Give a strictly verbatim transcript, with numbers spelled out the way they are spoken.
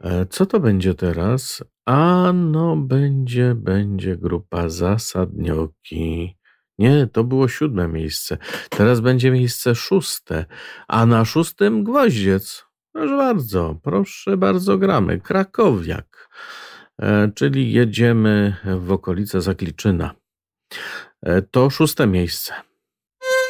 E, Co to będzie teraz? A no, będzie, będzie grupa Zasadnioki. Nie, to było siódme miejsce. Teraz będzie miejsce szóste, a na szóstym Gwoździec. Proszę bardzo, proszę bardzo, gramy. Krakowiak, e, czyli jedziemy w okolice Zakliczyna. E, To szóste miejsce.